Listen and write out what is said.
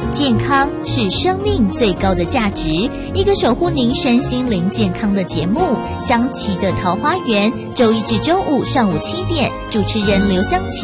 健康是生命最高的价值，一个守护您身心灵健康的节目《香琪的桃花源》，周一至周五上午7点，主持人刘香琪